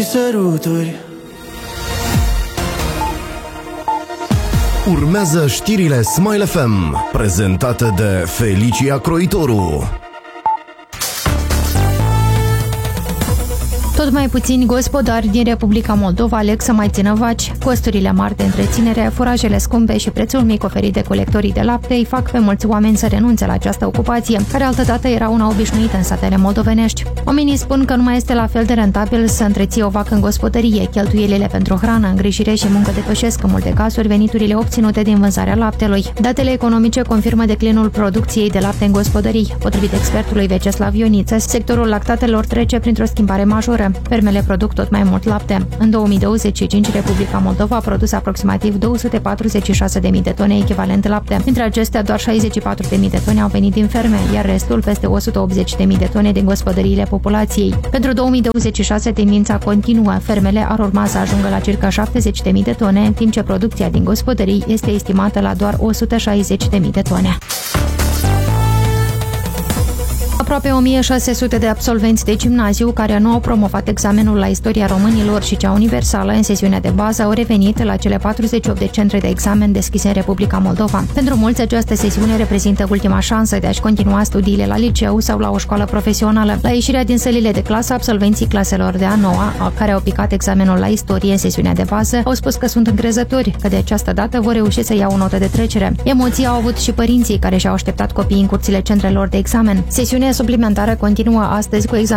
Săruturi. Urmează știrile Smile FM, prezentate de Felicia Croitoru. Tot mai puțini gospodari din Republica Moldova aleg să mai țină vaci. Costurile mari de întreținere, furajele scumpe și prețul mic oferit de colectorii de lapte îi fac pe mulți oameni să renunțe la această ocupație, care altădată era una obișnuită în satele moldovenești. Oamenii spun că nu mai este la fel de rentabil să întreții o vacă în gospodărie. Cheltuielile pentru hrană, îngrijire și muncă depășesc în multe cazuri veniturile obținute din vânzarea laptelui. Datele economice confirmă declinul producției de lapte în gospodării. Potrivit expertului Veceslav Ioniță, sectorul lactatelor trece printr-o schimbare majoră. Fermele produc tot mai mult lapte. În 2025, Republica Moldova a produs aproximativ 246.000 de tone echivalent lapte. Dintre acestea, doar 64.000 de tone au venit din ferme, iar restul, peste 180.000 de tone, din gospodăriile populației. Pentru 2026, tendința continuă. Fermele ar urma să ajungă la circa 70.000 de tone, în timp ce producția din gospodării este estimată la doar 160.000 de tone. Aproape 1600 de absolvenți de gimnaziu care nu au promovat examenul la istoria românilor și cea universală în sesiunea de bază au revenit la cele 48 de centre de examen deschise în Republica Moldova. Pentru mulți, această sesiune reprezintă ultima șansă de a-și continua studiile la liceu sau la o școală profesională. La ieșirea din sălile de clasă, absolvenții claselor de a 9-a, care au picat examenul la istorie în sesiunea de bază, au spus că sunt încrezători că de această dată vor reuși să iau o notă de trecere. Emoții au avut și părinții care și-au așteptat copiii în curțile centrelor de examen. Sesiunea suplimentară continuă astăzi cu examen